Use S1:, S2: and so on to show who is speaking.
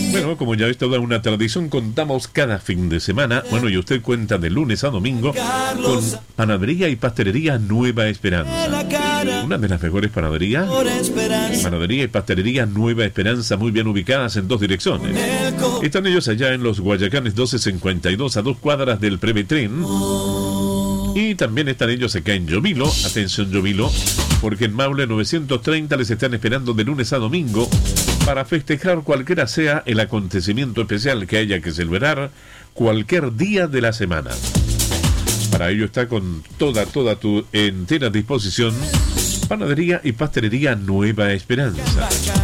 S1: Bueno, como ya es toda una tradición, contamos cada fin de semana, bueno, y usted cuenta de lunes a domingo con Panadería y Pastelería Nueva Esperanza. Una de las mejores panaderías. Panadería y Pastelería Nueva Esperanza, muy bien ubicadas en dos direcciones. Están ellos allá en los Guayacanes 1252, a 2 cuadras del Prevetren. Y también están ellos acá en Jovilo. Atención, Jovilo, porque en Maule 930 les están esperando de lunes a domingo para festejar cualquiera sea el acontecimiento especial que haya que celebrar cualquier día de la semana. Para ello está con toda tu entera disposición Panadería y Pastelería Nueva Esperanza.